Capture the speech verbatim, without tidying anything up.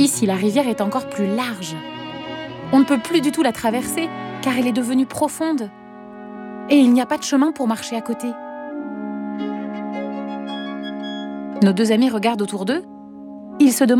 Ici, la rivière est encore plus large. On ne peut plus du tout la traverser, car elle est devenue profonde. Et il n'y a pas de chemin pour marcher à côté. Nos deux amis regardent autour d'eux. Ils se demandent